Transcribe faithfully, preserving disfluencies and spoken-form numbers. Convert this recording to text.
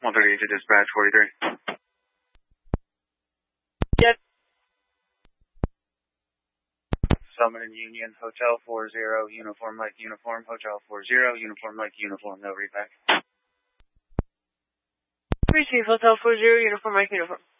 one thirty-eight to dispatch forty-three. Yes. Summit and Union, Hotel four zero, Uniform Mike Uniform, Hotel four zero, Uniform Mike Uniform, no repack. Receive Hotel four zero, Uniform Mike Uniform.